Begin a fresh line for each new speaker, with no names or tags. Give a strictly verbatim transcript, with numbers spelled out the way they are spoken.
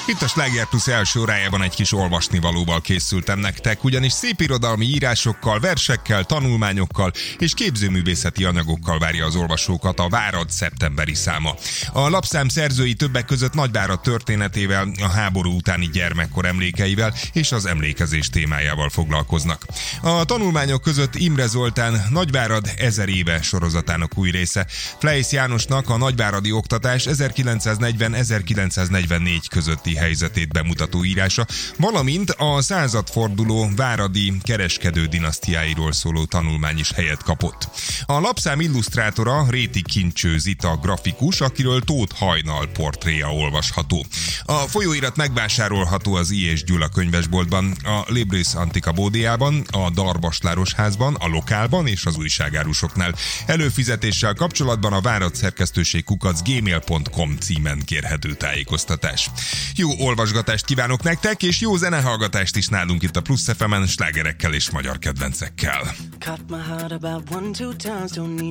Itt a Sláger Plus első órájában egy kis olvasnivalóval készültem nektek, ugyanis szépirodalmi írásokkal, versekkel, tanulmányokkal és képzőművészeti anyagokkal várja az olvasókat a Várad szeptemberi száma. A lapszám szerzői többek között Nagyvárad történetével, a háború utáni gyermekkor emlékeivel és az emlékezés témájával foglalkoznak. A tanulmányok között Imre Zoltán Nagyvárad ezer éve sorozatának új része, Fleisz Jánosnak a nagyváradi oktatás ezerkilencszáznegyven-ezerkilencszáznegyvennégy közötti helyzetét bemutató írása, valamint a századforduló váradi kereskedő dinasztiáiról szóló tanulmány is helyet kapott. A lapszám illusztrátora Réti Kincső Zita grafikus, akiről Tóth Hajnal portréja olvasható. A folyóirat megvásárolható az I. és Gyula könyvesboltban, a Libris Antica Bódéjában, a Darvasláros házban, a Lokálban és az újságárusoknál. Előfizetéssel kapcsolatban a Várad szerkesztőség kukac gmail pont com címen kérhető tájékoztatás. Jó olvasgatást kívánok nektek, és jó zenehallgatást is nálunk itt a Plusz ef emen, slágerekkel és magyar kedvencekkel.